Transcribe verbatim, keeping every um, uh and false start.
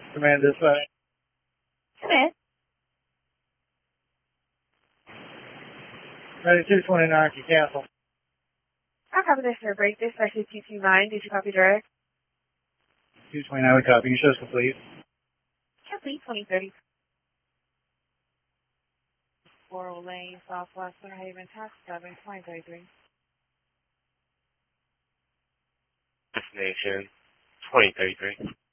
Command dispatch. Command. Ready two twenty-nine, can cancel. I'll copy this for a break. Dispatch is two two nine. Did you copy direct? two twenty-nine, we copy. You show us complete. Complete twenty thirty. Floral Lane, Southwest Winter Haven, Tax seven, twenty thirty-three. Destination twenty thirty-three.